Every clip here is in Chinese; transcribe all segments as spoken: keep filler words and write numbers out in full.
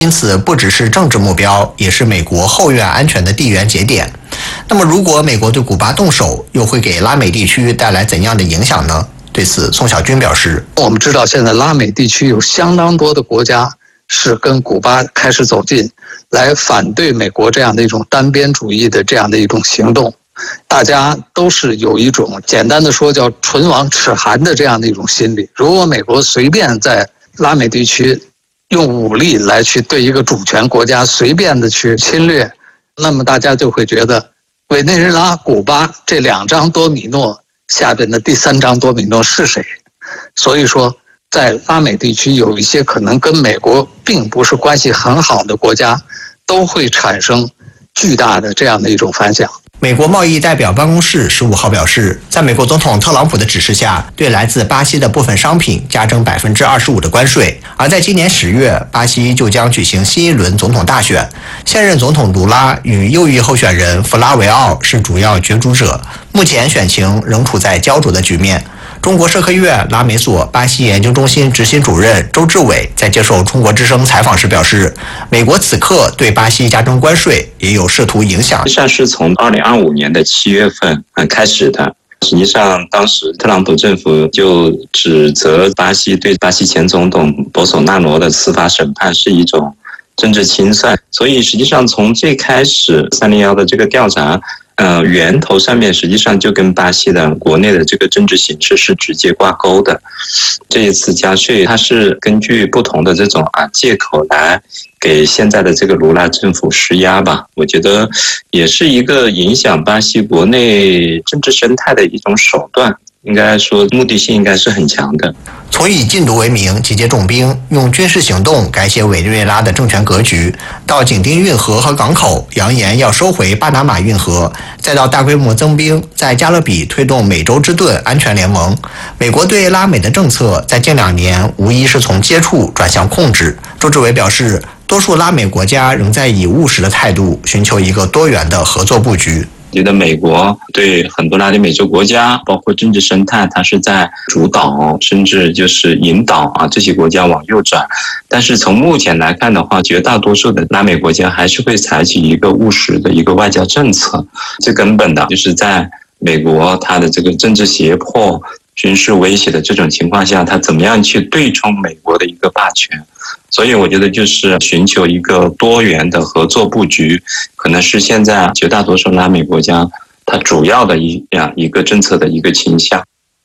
因此不只是政治目标，也是美国后院安全的地缘节点。那么如果美国对古巴动手，又会给拉美地区带来怎样的影响呢？对此，宋小军表示， 我们知道现在拉美地区有相当多的国家是跟古巴开始走近，来反对美国这样的一种单边主义的这样的一种行动。大家都是有一种简单的说叫唇亡齿寒的这样的一种心理。如果美国随便在拉美地区用武力来去对一个主权国家随便的去侵略，那么大家就会觉得委内瑞拉、古巴这两张多米诺下边的第三张多米诺是谁？所以说在拉美地区有一些可能跟美国并不是关系很好的国家，都会产生巨大的这样的一种反响。 美国贸易代表办公室十五号表示，在美国总统特朗普的指示下，对来自巴西的部分商品加征百分之二十五的关税。而在今年十月，巴西就将举行新一轮总统大选，现任总统卢拉与右翼候选人弗拉维奥是主要角逐者，目前选情仍处在焦灼的局面。中国社科院拉美所巴西研究中心执行主任周志伟在接受中国之声采访时表示，美国此刻对巴西加征关税也有试图影响。 实际上是从二零二五年的七月份开始的。实际上当时特朗普政府就指责巴西对巴西前总统博索纳罗的司法审判是一种政治清算，所以实际上从最开始三零一的这个调查呃，源头上面实际上就跟巴西的国内的这个政治形势是直接挂钩的。这一次加税，它是根据不同的这种啊借口来给现在的这个卢拉政府施压吧。我觉得也是一个影响巴西国内政治生态的一种手段。应该说目的性应该是很强的。 从以禁毒为名集结重兵，用军事行动改写委内瑞拉的政权格局，到紧盯运河和港口，扬言要收回巴拿马运河，再到大规模增兵，在加勒比推动美洲之盾安全联盟。美国对拉美的政策在近两年无疑是从接触转向控制。周志伟表示，多数拉美国家仍在以务实的态度寻求一个多元的合作布局。 觉得美国对很多拉丁美洲国家，包括政治生态，它是在主导，甚至就是引导啊这些国家往右转。但是从目前来看的话，绝大多数的拉美国家还是会采取一个务实的一个外交政策。最根本的就是在美国它的这个政治胁迫、军事威胁的这种情况下，它怎么样去对冲美国的一个霸权。所以我觉得就是寻求一个多元的合作布局，可能是现在绝大多数拉美国家它主要的一样一个政策的一个倾向。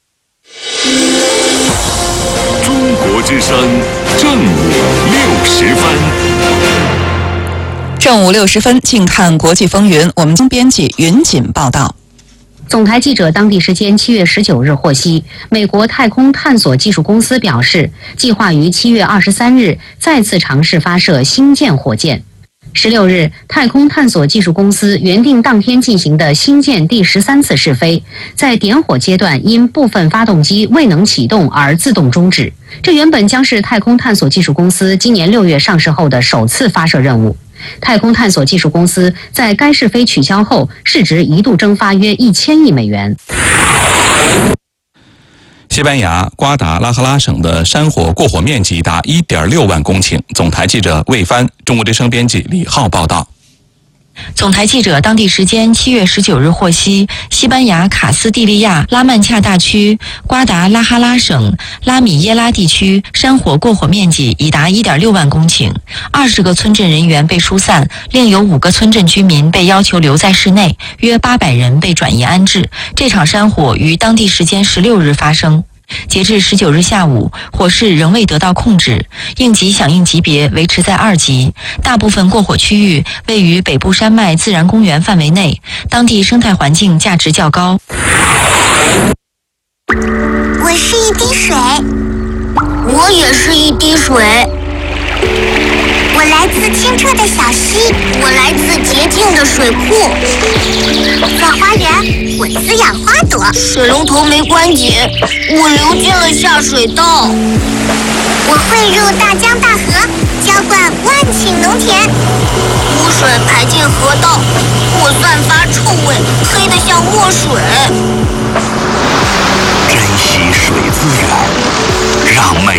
中国之声正午六十分。 正午六十分，静看国际风云。我们经编辑云锦报道。 总台记者当地时间七月十九日获悉，美国太空探索技术公司表示，计划于七月二十三日再次尝试发射星舰火箭。十六日，太空探索技术公司原定当天进行的星舰第十三次试飞，在点火阶段因部分发动机未能启动而自动终止。这原本将是太空探索技术公司今年六月上市后的首次发射任务。太空探索技术公司在该试飞取消后，市值一度蒸发约一千亿美元。 西班牙瓜达拉哈拉省的山火过火面积达 一点六万公顷。总台记者魏帆，中国之声编辑李浩报道。 总台记者当地时间七月十九日获悉，西班牙卡斯蒂利亚拉曼恰大区瓜达拉哈拉省拉米耶拉地区山火过火面积已达 一点六万公顷，二十个村镇人员被疏散，另有五个村镇居民被要求留在室内，约八百人被转移安置。这场山火于当地时间十六日发生。截至十九日下午，火势仍未得到控制，应急响应级别维持在二级。大部分过火区域位于北部山脉自然公园范围内，当地生态环境价值较高。 我是一滴水，我也是一滴水。我来自清澈的小溪，我来自洁净的水库。在花园，我滋养花朵。水龙头没关紧，我流进了下水道。我汇入大江大河，浇灌万顷农田。污水排进河道，我散发臭味，黑得像墨水。 珍惜水资源，让每